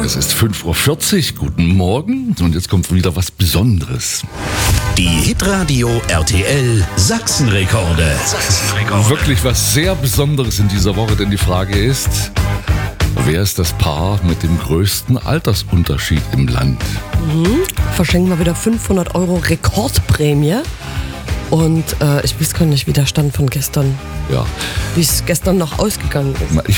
Es ist 5:40 Uhr, guten Morgen und jetzt kommt wieder was Besonderes. Die Hitradio RTL Sachsenrekorde. Wirklich was sehr Besonderes in dieser Woche, denn die Frage ist, wer ist das Paar mit dem größten Altersunterschied im Land? Verschenken wir wieder 500 € Rekordprämie. Und ich weiß gar nicht, wie der Stand von gestern, Ja, wie es gestern noch ausgegangen ist.